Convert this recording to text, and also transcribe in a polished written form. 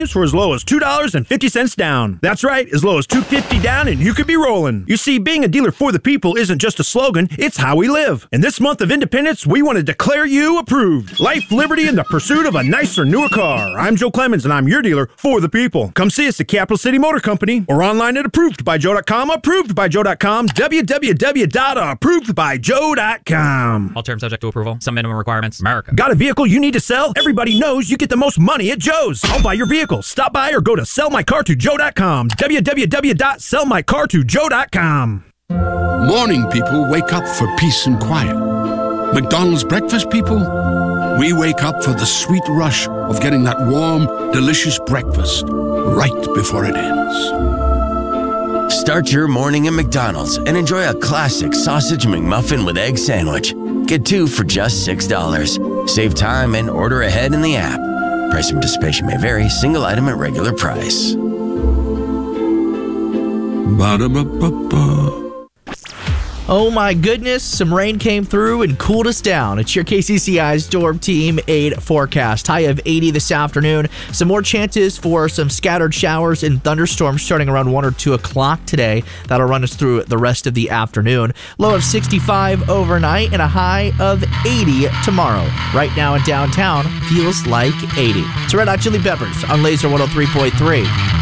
for as low as $2.50 down. That's right, as low as $2.50 down and you could be rolling. You see, being a dealer for the people isn't just a slogan, it's how we live. And this month of Independence, we want to declare you approved. Life, liberty, and the pursuit of a nicer, newer car. I'm Joe Clemens, and I'm your dealer for the people. Come see us at Capital City Motor Company or online at approvedbyjoe.com, approvedbyjoe.com, www.approvedbyjoe.com. All terms subject to approval. Some minimum requirements. America. Got a vehicle you need to sell? Everybody knows you get the most money at Joe's. I'll buy your vehicle. Stop by or go to sellmycar2joe.com, www.sellmycar2joe.com. Morning people wake up for peace and quiet. McDonald's breakfast people, we wake up for the sweet rush of getting that warm, delicious breakfast right before it ends. Start your morning at McDonald's and enjoy a classic sausage McMuffin with egg sandwich. Get 2 for just $6. Save time and order ahead in the app. Price and participation may vary. Single item at regular price. Ba-da-ba-ba-ba. Oh my goodness, some rain came through and cooled us down. It's your KCCI Storm Team 8 forecast. High of 80 this afternoon. Some more chances for some scattered showers and thunderstorms starting around 1 or 2 o'clock today. That'll run us through the rest of the afternoon. Low of 65 overnight and a high of 80 tomorrow. Right now in downtown, feels like 80. It's Red Hot Chili Peppers on Laser 103.3.